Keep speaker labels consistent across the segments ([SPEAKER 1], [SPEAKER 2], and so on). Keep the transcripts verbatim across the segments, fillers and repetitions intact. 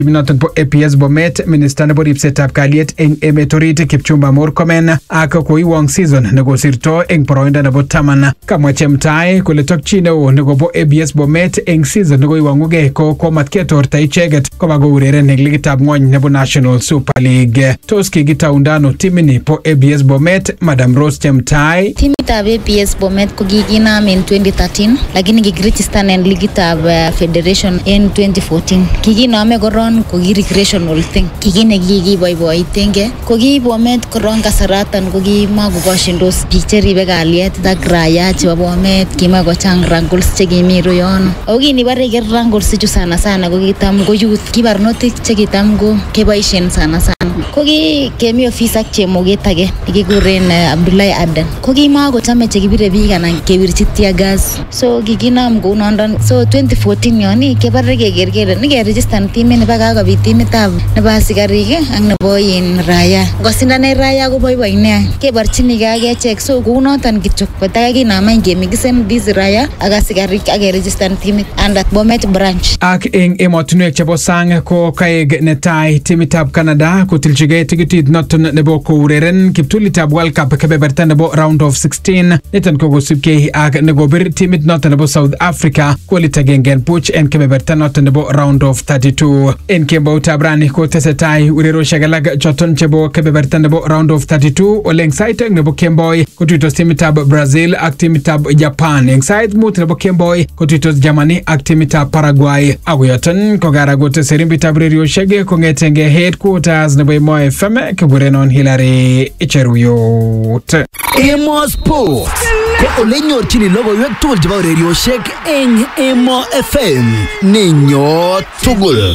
[SPEAKER 1] Noton po A P S Bomet, Minister nebo ripsetab kalyet eng emet orit Kipchumba Murkomen ak koiwang season negosirto eng boroindo nebo taman. Kamwa Chemtai kole tokchi neo negobo A P S Bomet eng season negoiwanguge ko komatketorta icheget koba koureren eng ligitab ng'ony nebo National Super League. Tos kigitaundano timini po A P S Bomet, Madam Rose Chemtai?
[SPEAKER 2] Timitab A P S Bomet ko kikinam in twenty thirteen lakini kikiregister en ligitab uh, Federation in twenty fourteen. Kikiname koron ko ki recreational thing. Kikine kikiboiboitenge. Ko ki Bomet koron kasaratan ko ki makokoshindos biik cheribe kalyet ak raia chebo Bomet, kima kochang wrangles chekimi royono. Ako kinibare ker wrangles chu sana sana ko kitam ko youth, ki barnotik chekitam ko keboisien sana sana. Ko ki kemi office ak chemoget age nekikuren uh, Abdullahi Aden. Ko ki makochame chekibire biik anan kewirchi tear gas. So kikinam ko nondon. So twenty fourteen yoni kebare keker kele nikeregister timit nebo kakobit timitab nebo asikarik ak nebo in raia. Ngosindane raia ko boiboi nea. Keborchinige ak echek. So kou noton kityo kotaka kinamany kemikisen dis raia ak asikarik ak keregister timit under Bomet branch.
[SPEAKER 1] Ak eng emotinwek chebo sang ko kaeg netai timitab Canada kotilchigei tikitit noton nebo koureren kiptulitab World Cup kebeberta nebo round of sixteen. Niton ko kosubkei ak negobir timit noton nebo South Africa kolit agenge puch en kebeberta noton nebo round of thirty-two. En kemboutab rani ko tesetai urerosiek alak choton chebo kebeberta nebo round of thirty-two. Oleng sait nebo kemboi kotuitos timitab Brazil ak timitab Japan. Eng sait mut nebo kemboi kotuitos Germany ak timitab Paraguay. Ako yoton kokaragote serimbitab urerosiek kongetenge headquarters nebo Emo F M kigurenon Hilary Icheruyot.
[SPEAKER 3] Emo Sport ko ole nyorchini logoiwek tugul chebo urerioshek eng Emo F M. Ninyo tugul.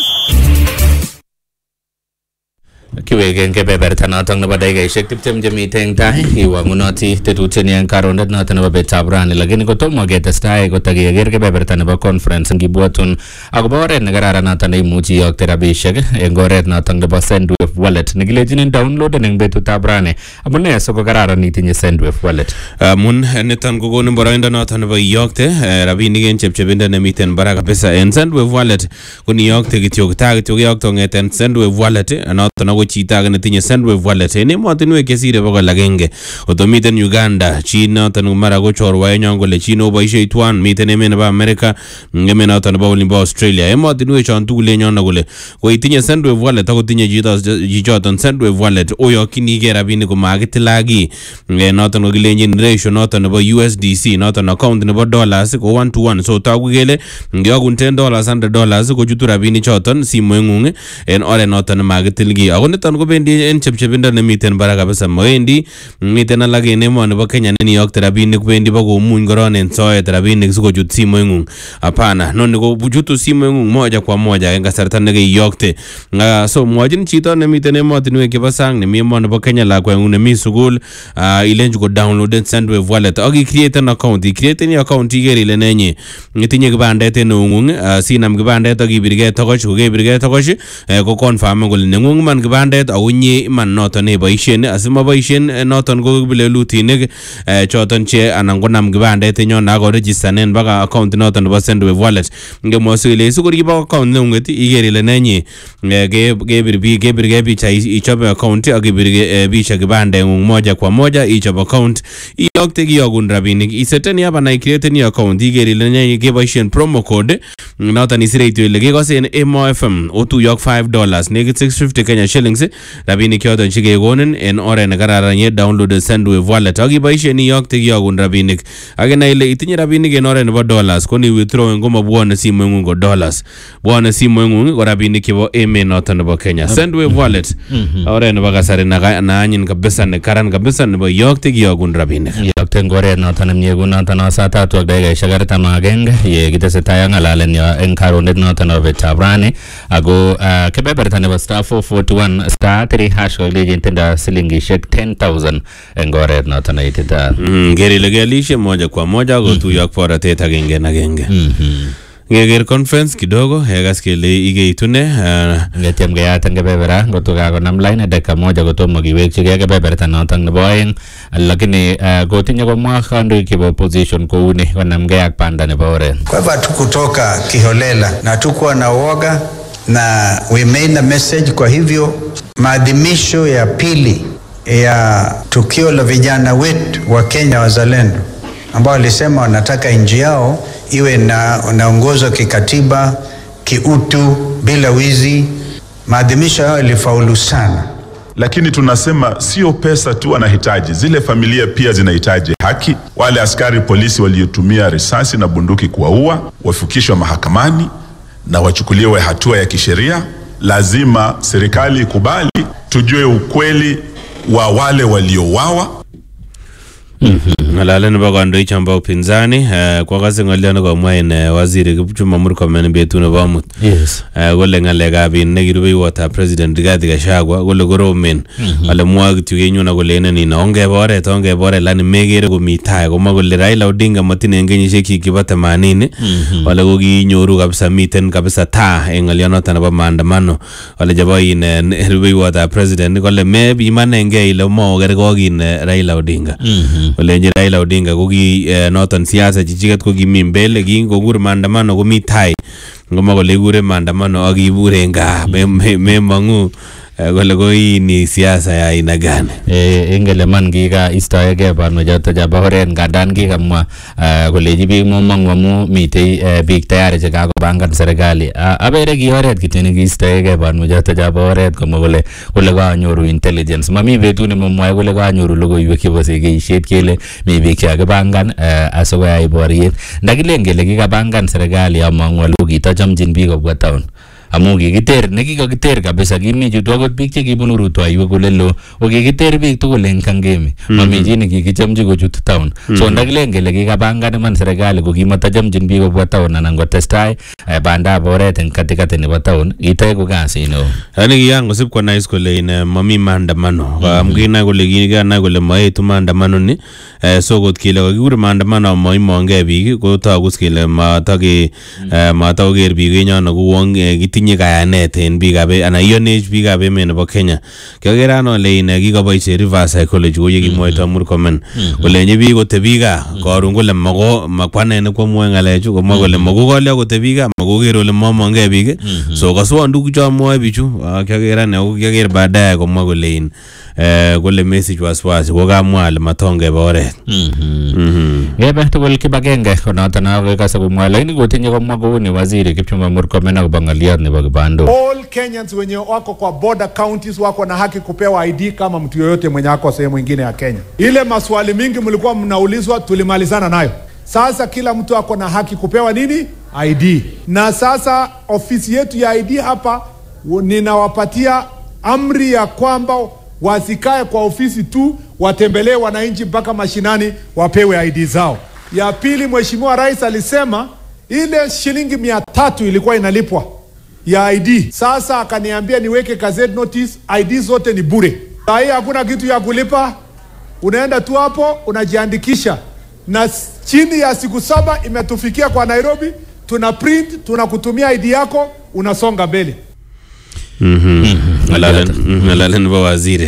[SPEAKER 4] Kiwegen kebeberta noton nebo dakikaishek tiptem chemiten tai iwangunoti tetutieni en karondet noton nebo betab rani, lakini kotomo ketestai kotakeker kebeberta nebo conference ngibwatun akobo oret nekararan noton neimuchi iyokte rabisiek en oret noton nebo Sendwave wallet nekilechinin downloaden eng betutab rani. Amune siko kararan itinye Sendwave wallet?
[SPEAKER 5] Amun niton kokonin boroindo noton nebo iyokte rabinik en chepchebindo nemiten barak kabisa. En Sendwave wallet ko niyokte kityo ta kityo kiyokto ngeten Sendwave wallet noton chito age netinye Sendwave wallet en emotinwek chesire bokol agenge. Kotomiten Uganda, chi noton mara ko chorwaenyon kole chi no boisie tuan, miten emet nebo America, emet noton nebo olimbo Australia. Emotinwek chon tugul enyon kole ko itinye Sendwave wallet ako tinye chito chichoton Sendwave wallet oyokchinige rabinik komakitilaki noton kokilenjin ratio noton nebo U S D C noton account nebo dollars ko one to one. So tagu kele ngiyokun ten dollars one hundred dollars ko chutu rabinik choton simoingung en oret noton makitilki. Ako niton kobendi en chepchebindo nemiten barak kabisa. Moendi miten alak en emoni nebo Kenya neniyokte rabinik bendi bakomuny koron en soet rabinik sikochut simoingung. Hapana, noni ko chutu simoingung moja kwa moja en kasarta nekeyokte. Uh, so mwajin chito nemiten emotinwek chebo sang nemi emoni nebo Kenya lakwengung nemi sukul uh, ilenji ko downloaden Sendwave wallet ak i-create an account. I-create ni account iker ile nenye itinye kibandet en eungung uh, sinam kibandet ak ibirgei tokoch ko kebirgei tokoch uh, ko confirm kole nengung man kibandet ako nye man noton neboisien asimaboisien noton ko bilelutinik eh, choton che anan konam kibandet enyon ak registernen baka account noton nebo Sendwave wallet. Ngemwose ile sikorib account nengunget iker ile nenye eh, kebir biik kebirgei picha ichobe account ak ibirge picha kibandengung moja kwa moja ichob account iyokte kiyokun rabinik iseteni hapa na i-create ni account iker ile nenye keboisien promo code noton isire ityo ile kekosen Emo F M otuyok five dollars nekit six fifty Kenya shillings rabinik choton chikekonin en oret nekararan ye download Sendwave wallet ak iboisien iyokte kiyokun rabinik ak inai ile itinye rabinik en oret nebo dollars ko ni withdraw ngomabwone simoingung ko dollars bwone simoingung ko rabinik chebo emet noton nebo Kenya. Sendwave wallet oret nebo kasari na anyin kabisa ne karan kabisa nebo iyokte kiyokun rabinik.
[SPEAKER 4] Iyokte ngoret noton nemie ko noton no saa tatu ak dakikaishek artam ak agenge ye kitesetai ng'alalen yo en karondet noton nebo betab rani ako uh, kebeberta nebo star four forty-one star three hash ko lejin tenda silingishek ten thousand en goret noton aitita.
[SPEAKER 5] Mm, geri legelishe moja kwa moja ko tu yak poratet agenge na agenge. Mhm. Ngeger conference kidogo hegas kele igeitune uh,
[SPEAKER 4] ngetiem geyatan kebebera ngotuka konam line dakika moja kotomo kiwekchigei kebeberta noton nebo oeng, lakini uh, kotinye komwa kandoik chebo opposition kouni konamgei ak panda nebo oret.
[SPEAKER 6] Kwa hivyo hatukutoka kiholela na hatukuwa na uoga. na we made a message. Kwa hivyo maadhimisho ya pili ya tukio la vijana wetu wa Kenya wazalendo ambao walisema wanataka nchi yao iwe na unaongozwa kikatiba, kiutu, bila wizi, maadhimisho yao ilifaulu sana.
[SPEAKER 7] Lakini tunasema sio pesa tu wanahitaji, zile familia pia zinahitaji haki. Wale askari polisi waliotumia risasi na bunduki kuwaua wafikishwe mahakamani na wachukuliwe hatua ya kisheria. Lazima serikali ikubali, tujue ukweli wa wale waliouawa.
[SPEAKER 5] Ngalalen ba kandoik chamba upinzani kwa kasi ngaliano kwa mwaine waziri Kipchumba Murkomen betu ne bamut. Yes. Gole ngalega bin negirubi wata president Rigathi Gachagua gole goromen ale mwag tugenyu na gole ne ni onge bore tonge bore lani megere go mitai go magole Raila Odinga matine ngenyishe kikiba themanini wale go ginyoru kabisa miten kabisa ta engaliano tana ba maandamano wale jabai ne rubi wata president gole maybe manenge ile mo gere go gin Raila Odinga. Wale Raila Odinga kogi noton siasa chichiket kogi mimbele gi ngogur maandamano komi tai ngoma kole gure maandamano agibure nga me mangu kole koi ni siasa ya aina gani
[SPEAKER 4] eh ingele man giga istoege bano jota jaba horen gadan giga mwa kole jibi mo mangwamu mitei big tayari je kago bangan serikali abere gi horet kitene gi istoege bano jota jaba horet komo kole kole ga nyoru intelligence mami betu ne mwa kole ga nyoru logo ywe kibose ge shet kele mi big ya bangan aso ya iboriet ndagilengele giga bangan serikali amangwa lugi tajamjin bigo kwa town amu kikiter nekikakiter kabisa kimi chutu akot biik chekibunu rutwaiwek kolelo okikiter biik tugul eng kangemi mami chi nekikichamchi kochut town so ndakilen kele kikapangan iman serikali kokimatachamchin biik kobwa town anan kotestai bandab oret eng katikati nebo town kitoi ko kasit neo
[SPEAKER 5] yani kiyang kosip konais kole ine mami maandamano kamkinai kole kikanai kole maetu maandamano ni so kot kele kakikur maandamano maimonge biik kotoku kele matake matakoker biik enyono kouwong tinye kayanet en biikab ana iyonech biikab emet nebo Kenya. Kiager ano le ine kikoboisie reverse psychology ko yekimwoito Murkomen kolenji biik kotebi gaa karon kole mako makwane ne komwoe ngalechu komwa kole mako kolya kotebi gaa mako ker ole momonge biik so kaswon tuguk cho mwoe bichu kiager ane ko kiager baadaye komwa kole in kole message waswasi ko kamwa ale matonge oret.
[SPEAKER 4] Ngebe tugul kibagenge konoton na kase komwa lakini kotinye komwa kou ni waziri Kipchumba Murkomen akobo ngaliot nebo kibando.
[SPEAKER 8] All Kenyans wenye wako kwa border counties wako na haki kupewa I D kama mtu yoyote mwenye ako sehemu nyingine ya Kenya. Ile maswali mingi mlikuwa mnaulizwa tulimalizana nayo. Sasa kila mtu ako na haki kupewa nini? I D. Na sasa ofisi yetu ya I D hapa ninawapatia amri ya kwamba wasikae kwa ofisi tu, watembelee wananchi mpaka mashinani wapewe I D zao. Ya pili, Mheshimiwa Rais alisema ile shilingi mia tatu ilikuwa inalipwa ya I D. Sasa akaniambia niweke gazette notice, I D zote ni bure. Sasa hakuna kitu ya kulipa. Unaenda tu hapo unajiandikisha. Na chini ya siku saba imetufikia kwa Nairobi, tuna print, tunakutumia I D yako, unasonga mbele.
[SPEAKER 5] Mhm. Alalen ba waziri.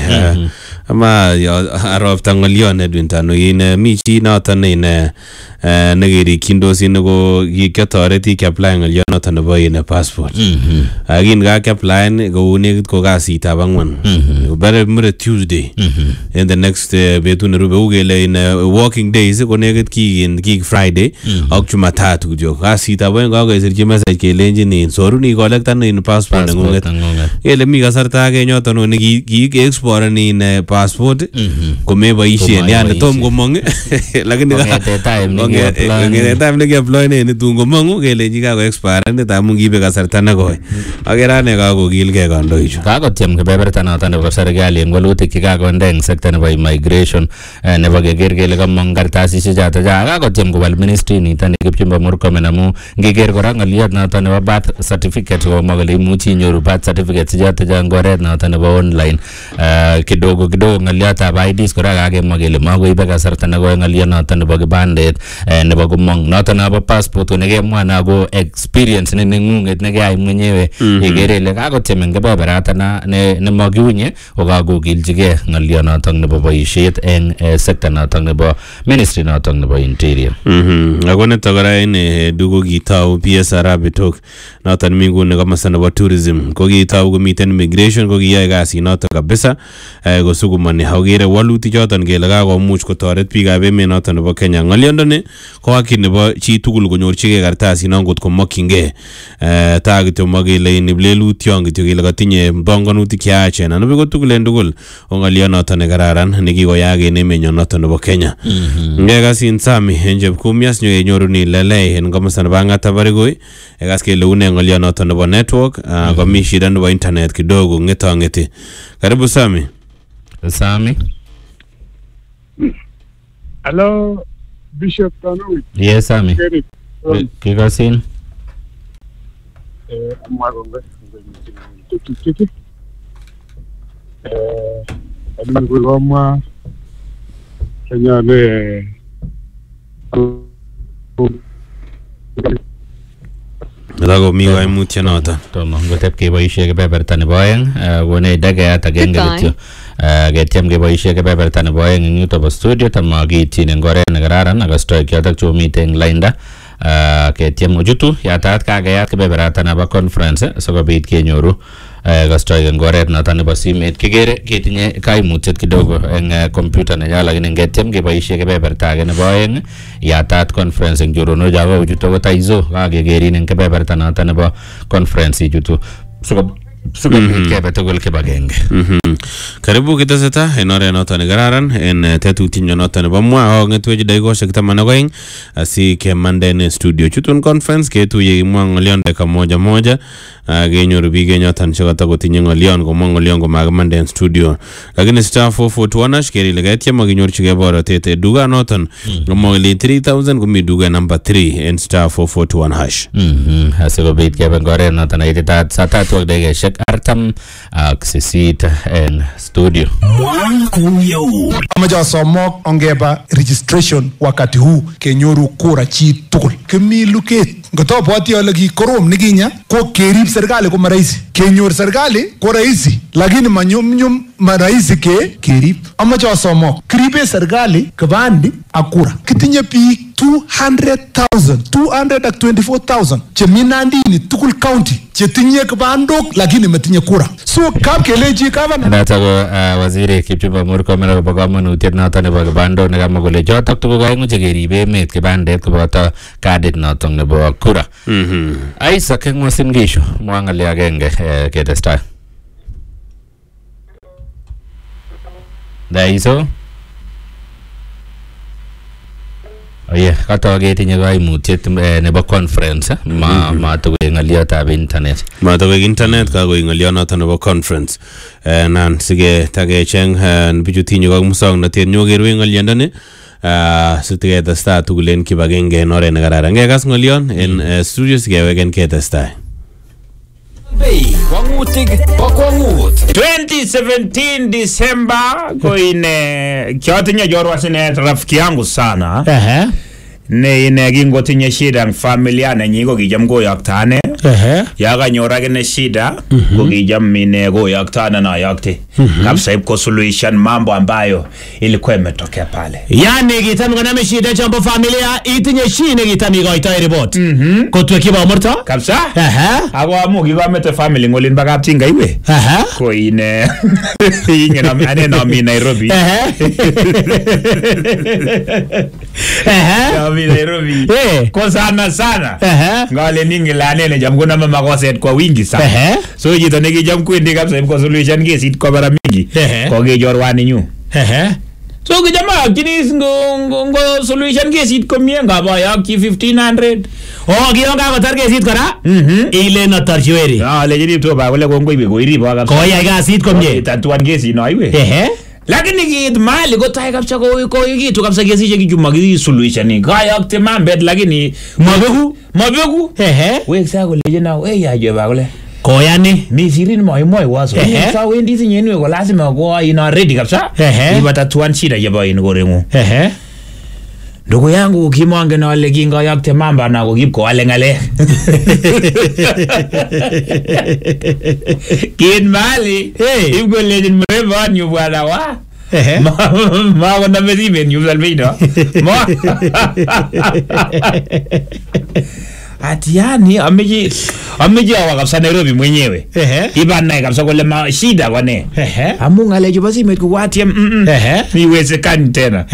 [SPEAKER 5] Ama arop tangolion Edwin Tano ine michi noton ine negeri kindosi nego kitoreti ki apply ngolion noton nebo ine passport. Agin ga apply go negit ko kasit ab angwan. Bare mure Tuesday. In the next betun rube ugele in working days ko negit ki in ki Friday ak Jumatatu jo. Kasit ab ga ga sirchi message ke lenji ni soruni collect an in passport ngunget. Ele mi kasarta age nyoton ne ki export ni in passport kome boisien yani tom komong lakini
[SPEAKER 4] ngete time
[SPEAKER 5] ngete time ne apply ne ni tungo mongu kele ji ka ko expire ne ta mungi be kasarta na ko agera ne ka ko gilge kandoichu
[SPEAKER 4] ka ko tiem kebeberta noton nebo serikali en walutik chekakonde eng sector nebo immigration nebo keker kele kamong kartasisiek choto ka ko tiem kowal ministry nito ne Kipchumba Murkomen amu ngiker kora ngaliot noton nebo birth certificate ko magale imuchi inyoru birth certificate choto ja ngoret noton nebo online kidogo kidogo ngaliot ab I Ds kora kakemwa kele makoibe kasarta neko ngaliot noton nebo kibandet nebo komong noton nebo passport nekemwa na ko experience ne nengunget nekeyai mwenyewe ikere ile kakotiem eng kebeberata ne makiunye kokakokilchigei ng'olionotok nebo boisiet eng sekta notok nebo ministry notok nebo interior.
[SPEAKER 5] Mhm. Ako nito kora ine duko kitou P S Arap Bitok noton mi nguni komosta nebo tourism ko kitou komiten immigration ko kiyoe kasit notok kabisa kosukumani akere walutik choton kele kakomuch kotoret biikab emet noton nebo Kenya. Ng'oliondoni ko haki nebo chi tugul konyorchigei kartasit non kot komokyingei. Eh ta kityo makele ini lelutyon kityo kele katinye banganutik cheyachen anan ko tugul en tugul ng'olionoton ne kararan nekikoyaak en emenyon noton nebo Kenya. Ngekasin Sami en chepkumias nyokenyoruni lelei en komosta nebo Ang'ata Barigoi ekas kele une ng'olionoton nebo network komi shida nebo internet kidogo ng'etong'eti. Karibu Sami.
[SPEAKER 4] Sami.
[SPEAKER 9] Hello, Bishop Tanui.
[SPEAKER 4] Yes, Sami. Kikasin.
[SPEAKER 9] Eh, Amagombe. Tiki. Eh, Anu Guloma. Kenya ne.
[SPEAKER 5] Lago mi kaimutiet noton.
[SPEAKER 4] Tomo ngotep keboisie kebeberta nebo oeng kone dageat agenge kityo. Ketyem keboisie kebeberta nebo oeng eng yuto bo studio tamakiityin eng oret nekararan akastoik chotok chomite eng lainda. Ketyem ojutu yatat kakeyat kebeberata nebo conference sikobit kenyoru kastoik eng oret noton nebo simet. Kikere ketinye kaimutiet kidogo eng computer nenyo lakini ketyem keboisie kebeberta age nebo oeng yatat conference eng jorono jago ojutu ko taizo kakekerin eng kebeberta noton nebo conference ijutu sikobit kebe tugul kibagenge.
[SPEAKER 5] Karibu kiteseta en oret noton nekararan en tetutienyo noton nebo mwa ng'etwech dakikoshek taman ak oeng asi kemande en studio chutun conference ketuye kimwa ng'olion dakika moja moja kenyoru biik enyoton chekatakotinye ng'olion komwa ng'olion komakimande en studio lakini star four four two one hash kerile ketyem akinyorchigei borotet duka noton komwa kele three thousand komi duka number three en star four four two one hash.
[SPEAKER 4] Asikobit kebe eng oret noton neititat saa tatu ak dakikaishek artam ak sisit en studio.
[SPEAKER 10] Amaja somok ongeba registration wakati huu kenyoru kura chi tugul. Kimi luket ngotobwati ale ki korom nikinya ko kerib serikali ko marahisi. Kenyor serikali ko rahisi lakini manyumnyum marahisi ke kerib. Amaja somok kribe serikali kibandi akura. Kitinye biik two hundred thousand two hundred twenty-four thousand chemi Nandini tugul county chetinye kibandok lakini metinye kura. So kap keleji gavana
[SPEAKER 4] Nata ko waziri Kipchumba Murkomen kobo kamanutiet noton nebo kibando nekamwa kole chotok tuguk aengu chekeribe emet kibandet koboto kadit noton nebo kura. Isaac eng Uasin Gishu mwa ng'alyo agenge ketestai. Daiso Oye, kato ketinye kaimutiet nebo conference ma matukoek ng'oliotab internet.
[SPEAKER 5] Matukoek internet kakoek ng'olionoto nebo conference. Nan sige takecheng bichu tinye kok musoknotet nyokerwe ng'oliondoni sitiketestai tugul en kibagenge en oret nekararan. Ngekas ng'olion en studio sikeweken ketestai.
[SPEAKER 11] Kwangutik po kwangut twenty seventeen December ko ine kiotinye jorwa sine rafiki yangu sana
[SPEAKER 12] ehe
[SPEAKER 11] ne ine kingotinye shida ng familia nenyi ko kijam koyoktane
[SPEAKER 12] ehe
[SPEAKER 11] yakanyor akine shida ko kijam ine koyoktane na yakte kabisa ipko solution mambo ambayo ilikuwa imetokea pale.
[SPEAKER 12] Yani kitam kaname shida chambo familia itinye shine kitam ikoitoi report kotwe kiba murto
[SPEAKER 11] kabisa
[SPEAKER 12] ehe
[SPEAKER 11] ako amu kikamete family ngolin baka tinga iwe
[SPEAKER 12] ehe
[SPEAKER 11] ko ine inye na ane na mi Nairobi
[SPEAKER 12] ehe ehe
[SPEAKER 11] mi Nairobi
[SPEAKER 12] eh
[SPEAKER 11] kwa sana sana
[SPEAKER 12] ehe
[SPEAKER 11] ngale ningi la nene jam kuna mama makoset kwa wingi sana
[SPEAKER 12] ehe
[SPEAKER 11] so jito niki jam kwendi kabisa mko solution kesi kwa bara mingi kwa gejorwani nyu
[SPEAKER 12] ehe
[SPEAKER 11] so kijama kini ngo ngo solution kesi kwa mienga ba ya ki fifteen hundred
[SPEAKER 12] oh kionga kotar kesit kora
[SPEAKER 11] mhm
[SPEAKER 12] ile notar chiweri
[SPEAKER 11] ah le jini to ba kole ko ngoi ko iri ba kabisa
[SPEAKER 12] ko ya kasit komye
[SPEAKER 11] tatuan kesi no iwe
[SPEAKER 12] ehe
[SPEAKER 11] lakini kiit mali ko tai kabisa ko ko kitu kabisa kesi che kichuma ki solution ni kayakte mambet lakini
[SPEAKER 12] mabeku
[SPEAKER 11] mabeku
[SPEAKER 12] ehe
[SPEAKER 11] weksa ko leje na we ya je ba kole
[SPEAKER 12] koyani
[SPEAKER 11] mi sirin moi moi waso sa wendi tinyenwe ko lazima ko ina ready kabisa ibata tuan shida je ba in gorengu
[SPEAKER 12] ehe
[SPEAKER 11] ndugu yangu kimwange na wale kinga yakte mamba na ko kipko wale ngale kin mali ibgo legend banyu bwana wa ma wana mezime ni uzalmeino ma ati yani ameji ameji awa kabisa Nairobi mwenyewe iban naye kabisa kule ma shida wane amu ngalejo basi met kuwatia niwezekani tena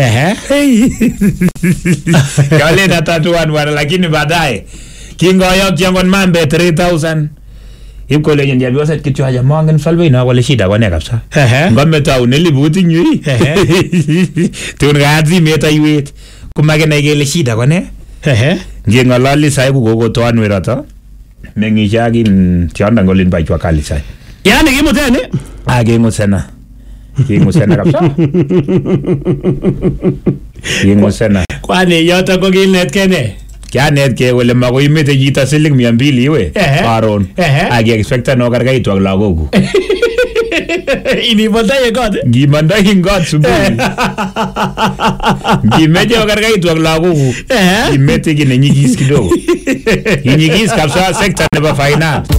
[SPEAKER 11] kale na tatu wan wana lakini baadaye kingoyok jangon mambe three thousand iko le ndia biwasa kitu haja mangen salve na wale shida wane kabisa ngome tau nelibuti nyui tungazi meta iwet kumage na igele shida wane ngie ngalali sai ku gogo to anwera ta mengi jagi tianda ngolin bai chwa kali sai
[SPEAKER 12] yani kimutene
[SPEAKER 11] age ngusena ngusena kabisa ngusena
[SPEAKER 12] kwani yote ko kinet kene
[SPEAKER 11] kyanet ke wale mago imete jita siling mia mbili iwe paron age expecta no kargai to lagogu
[SPEAKER 12] ini montaye god
[SPEAKER 11] gimanda hingot subu gimeje kargai to lagogu imete gine nyigis kidogo nyigis kabisa sector neba finance